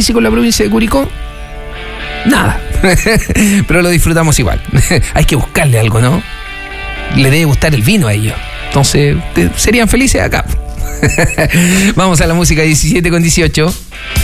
físico en la provincia de Curicó? Nada. Pero lo disfrutamos igual. Hay que buscarle algo, ¿no? Le debe gustar el vino a ellos. Entonces, serían felices acá. Vamos a la música 17 con 18.